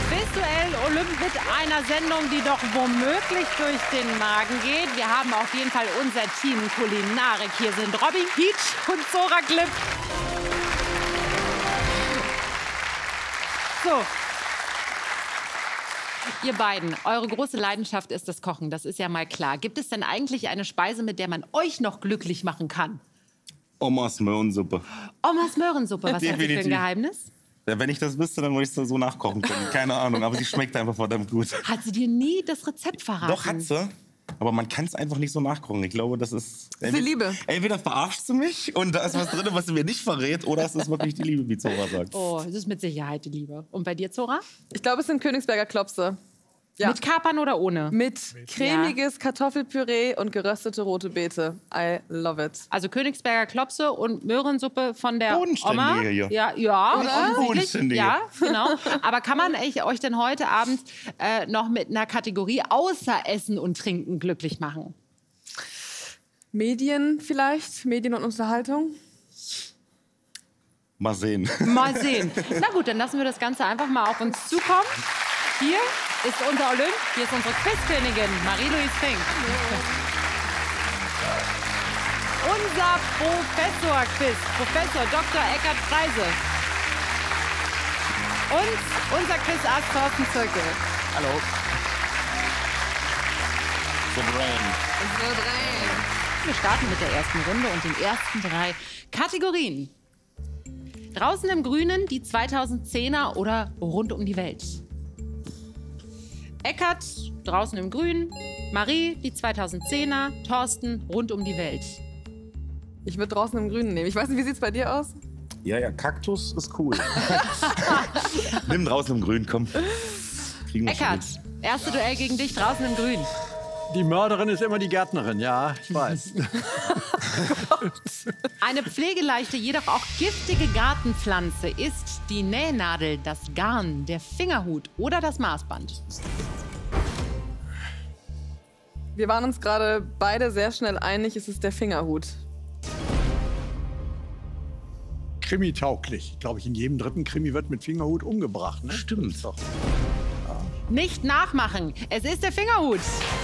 Visuell Olymp mit einer Sendung, die doch womöglich durch den Magen geht. Wir haben auf jeden Fall unser Team Kulinarik. Hier sind Robin Peach und Zora Klipp. So. Ihr beiden, eure große Leidenschaft ist das Kochen, das ist ja mal klar. Gibt es denn eigentlich eine Speise, mit der man euch noch glücklich machen kann? Omas Möhrensuppe. Omas Möhrensuppe, was hat sie für ein Geheimnis? Ja, wenn ich das wüsste, dann würde ich es so nachkochen können. Keine Ahnung, aber sie schmeckt einfach verdammt gut. Hat sie dir nie das Rezept verraten? Doch, hat sie. Aber man kann es einfach nicht so nachkochen. Ich glaube, das ist... Für Liebe. Entweder verarschst du mich und da ist was drin, was du mir nicht verrät, oder es ist wirklich die Liebe, wie Zora sagt. Oh, das ist mit Sicherheit die Liebe. Und bei dir, Zora? Ich glaube, es sind Königsberger Klopse. Ja. Mit Kapern oder ohne? Mit cremiges Kartoffelpüree und geröstete rote Beete. I love it. Also Königsberger Klopse und Möhrensuppe von der Bodenständige Oma. hier. Ja, offensichtlich. Bodenständige. Ja, genau. Aber kann man euch denn heute Abend noch mit einer Kategorie außer Essen und Trinken glücklich machen? Medien vielleicht? Medien und Unterhaltung? Mal sehen. Mal sehen. Na gut, dann lassen wir das Ganze einfach mal auf uns zukommen. Hier ist unser Olymp, hier ist unsere Quizkönigin Marie-Louise Fink. Unser Professor-Quiz, Professor Dr. Eckhard Freise. Und unser Quizarzt Thorsten Zirkel. Hallo. Wir starten mit der ersten Runde und den ersten 3 Kategorien. Draußen im Grünen, die 2010er oder rund um die Welt. Eckart, draußen im Grün. Marie, die 2010er. Thorsten, rund um die Welt. Ich würde draußen im Grünen nehmen. Ich weiß nicht, wie sieht es bei dir aus? Ja, Kaktus ist cool. Nimm draußen im Grün, komm. Kriegen wir Eckart, schon hin. erste Duell gegen dich, draußen im Grün. Die Mörderin ist immer die Gärtnerin, ja, ich weiß. Eine pflegeleichte, jedoch auch giftige Gartenpflanze ist die Nähnadel, das Garn, der Fingerhut oder das Maßband. Wir waren uns gerade beide sehr schnell einig, es ist der Fingerhut. Krimi-tauglich. Glaube ich, in jedem dritten Krimi wird mit Fingerhut umgebracht. Ne? Stimmt. Doch. Nicht nachmachen, es ist der Fingerhut.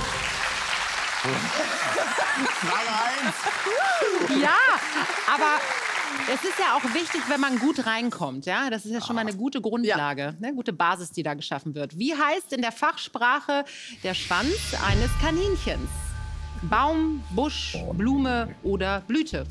Frage 1. Ja, aber es ist ja auch wichtig, wenn man gut reinkommt. Ja? Das ist ja schon mal eine gute Grundlage, eine gute Basis, die da geschaffen wird. Wie heißt in der Fachsprache der Schwanz eines Kaninchens? Baum, Busch, Blume oder Blüte?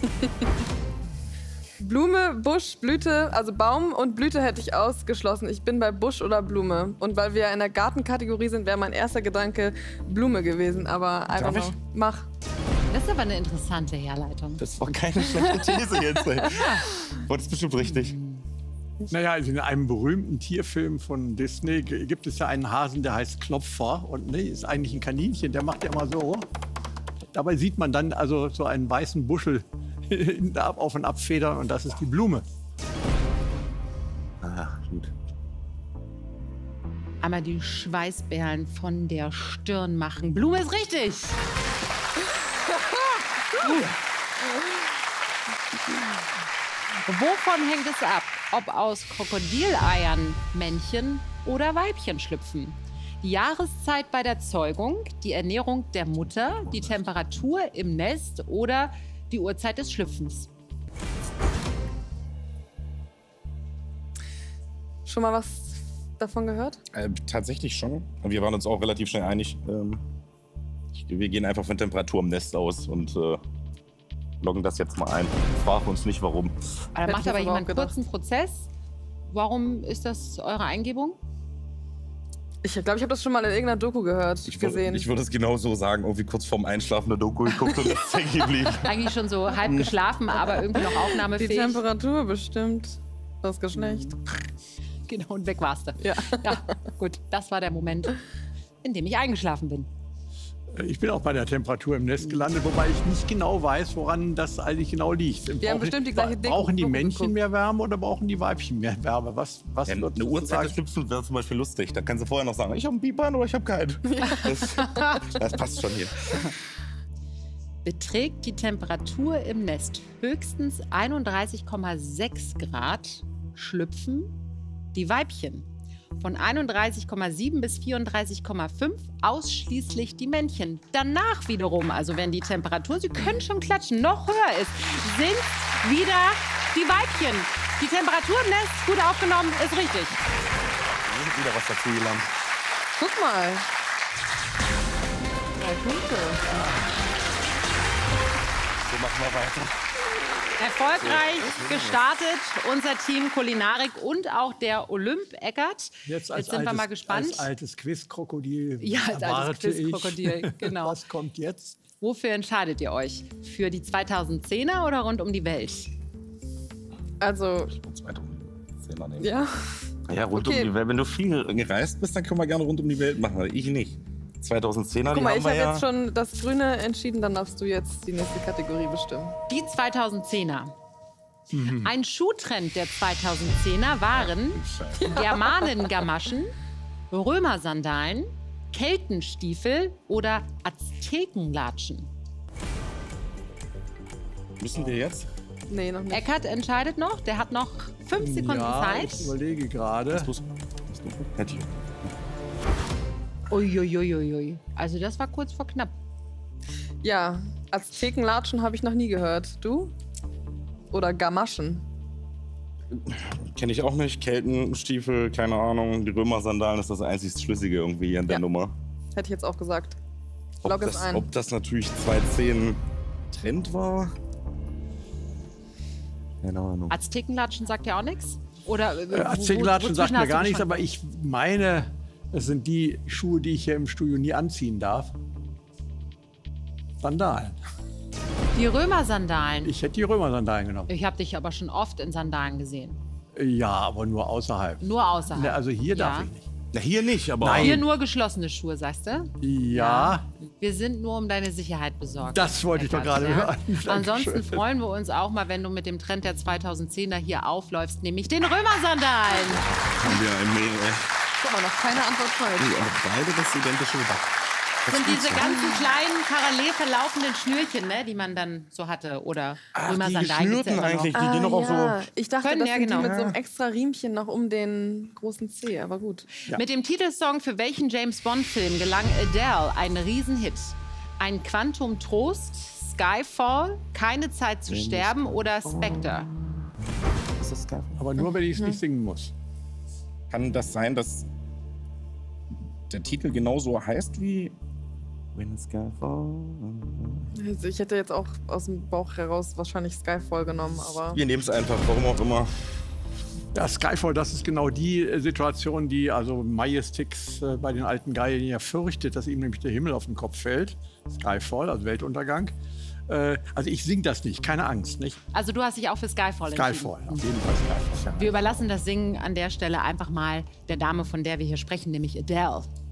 Blume, Busch, Blüte, also Baum und Blüte hätte ich ausgeschlossen. Ich bin bei Busch oder Blume. Und weil wir in der Gartenkategorie sind, wäre mein erster Gedanke Blume gewesen. Aber einfach Darf mal, ich? mach. Das ist aber eine interessante Herleitung. Das war keine schlechte These jetzt. Ey. War das bestimmt richtig. Naja, also in einem berühmten Tierfilm von Disney gibt es ja einen Hasen, der heißt Klopfer. Und nee, ist eigentlich ein Kaninchen, der macht ja immer so. Dabei sieht man dann also so einen weißen Buschel auf und ab federn und das ist die Blume. Ah, gut. Einmal die Schweißperlen von der Stirn machen. Blume ist richtig. Wovon hängt es ab, ob aus Krokodileiern Männchen oder Weibchen schlüpfen? Die Jahreszeit bei der Zeugung, die Ernährung der Mutter, die Temperatur im Nest oder die Uhrzeit des Schlüpfens? Schon mal was davon gehört? Tatsächlich schon. Wir waren uns auch relativ schnell einig. Wir gehen einfach von Temperatur im Nest aus und loggen das jetzt mal ein. Fragen uns nicht, warum. Da macht aber jemand gedacht. kurzen Prozess. Warum ist das eure Eingebung? Ich glaube, ich habe das schon mal in irgendeiner Doku gehört, gesehen. Ich würde es genau so sagen. Irgendwie kurz vorm Einschlafen eine Doku geguckt und ist hängen geblieben. Eigentlich schon so halb geschlafen, aber irgendwie noch Die aufnahmefähig. Temperatur bestimmt das Geschlecht. Genau, und weg warst du. Ja. Ja, gut, das war der Moment, in dem ich eingeschlafen bin. Ich bin auch bei der Temperatur im Nest gelandet, wobei ich nicht genau weiß, woran das eigentlich genau liegt. Wir haben bestimmt die gleiche Doku Brauchen die Männchen geguckt. mehr Wärme oder brauchen die Weibchen mehr Wärme? Was Ja, würdest eine du Uhrzeit sagen? des Schlüpfens wäre zum Beispiel lustig. Da kannst du vorher noch sagen, ich habe einen Piepern oder ich habe keinen. Das passt schon hier. Beträgt die Temperatur im Nest höchstens 31,6 Grad, schlüpfen die Weibchen. Von 31,7 bis 34,5 ausschließlich die Männchen. Danach wiederum, also wenn die Temperatur, Sie können schon klatschen, noch höher ist, sind wieder die Weibchen. Die Temperatur im Nest, gut aufgenommen, ist richtig. Wieder was dazu gelernt. Guck mal. 3 Punkte. So machen wir weiter. Erfolgreich gestartet, unser Team Kulinarik und auch der Olymp Eckert. Jetzt sind wir mal gespannt. Als altes Quizkrokodil. Ja, als altes Quizkrokodil, genau. Was kommt jetzt? Wofür entscheidet ihr euch? Für die 2010er oder rund um die Welt? Also, 2010er nehmen. ja. Ja, rund Okay. um die Welt. Wenn du viel gereist bist, dann können wir gerne rund um die Welt machen. Aber ich nicht. 2010er, Guck mal, die ich haben habe wir jetzt schon das Grüne entschieden, dann darfst du jetzt die nächste Kategorie bestimmen. Die 2010er. Ein Schuhtrend der 2010er waren Germanen-Gamaschen, Römersandalen, Keltenstiefel oder Aztekenlatschen. Müssen wir jetzt? Nee, noch nicht. Eckert entscheidet noch. Der hat noch 5 Sekunden ja, Zeit. ich überlege gerade. Hätte ich. Uiuiuiui. Also das war kurz vor knapp. Ja, Aztekenlatschen habe ich noch nie gehört. Du? Oder Gamaschen? Kenne ich auch nicht. Keltenstiefel, keine Ahnung. Die Römersandalen ist das einzig Schlüssige irgendwie an der Ja. Nummer. Hätte ich jetzt auch gesagt. Log es ein. Ob das natürlich 2010 Trend war? Keine Ahnung. Aztekenlatschen sagt ja auch nichts? Oder Aztekenlatschen sagt wozwischen mir hast du gar nichts, geschwankt? aber ich meine, es sind die Schuhe, die ich hier im Studio nie anziehen darf. Sandalen. Die Römersandalen. Ich hätte die Römersandalen genommen. Ich habe dich aber schon oft in Sandalen gesehen. Ja, aber nur außerhalb. Nur außerhalb. Ne, also hier Ja. darf ich nicht. Na, hier nicht, aber. Nein. Hier nur geschlossene Schuhe, sagst du? Ja, Wir sind nur um deine Sicherheit besorgt. das wollte ich doch Eckart, gerade ja? hören. Ansonsten Dankeschön. freuen wir uns auch mal, wenn du mit dem Trend der 2010er hier aufläufst, nämlich den Römersandalen. Haben wir ein Mail, ey. Guck mal, noch keine Antwort falsch. Aber beide das identische Gedacht. Das sind diese ganzen kleinen, parallel verlaufenden Schnürchen, ne, die man dann so hatte. Oder Ach, die Römersandalen gibt's geschnürten ja immer noch. eigentlich, die gehen doch auch ja. so. Ich dachte, Können, das ja, sind genau. die mit so einem extra Riemchen noch um den großen Zeh, aber gut. Ja. Mit dem Titelsong für welchen James-Bond-Film gelang Adele ein Riesenhit? Ein Quantum Trost, Skyfall, Keine Zeit zu sterben oder Spectre? Ist das geil? Aber nur, wenn ich es nicht singen muss. Kann das sein, dass der Titel genauso heißt wie When the Sky Falls? Also ich hätte jetzt auch aus dem Bauch heraus wahrscheinlich Skyfall genommen, aber Wir nehmen es einfach, warum auch immer. Ja, Skyfall, das ist genau die Situation, die also Majestix bei den alten Geilen ja fürchtet, dass ihm nämlich der Himmel auf den Kopf fällt. Skyfall, also Weltuntergang. Also ich sing das nicht, keine Angst, nicht? Also du hast dich auch für Skyfall entschieden. Skyfall, auf jeden Fall Skyfall. Wir überlassen das Singen an der Stelle einfach mal der Dame, von der wir hier sprechen, nämlich Adele.